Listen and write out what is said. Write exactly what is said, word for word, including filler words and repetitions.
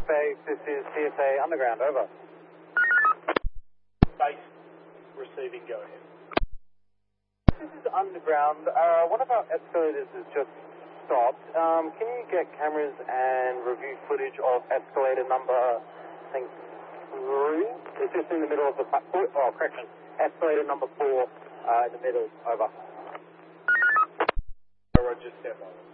Base, this is C S A Underground, over. Base, receiving, go ahead. This is Underground. Uh, one of our escalators has just stopped. Um, can you get cameras and review footage of escalator number, I think, three? It's just in the middle of the, oh, correction, escalator number four, uh, in the middle, over. Roger, step on.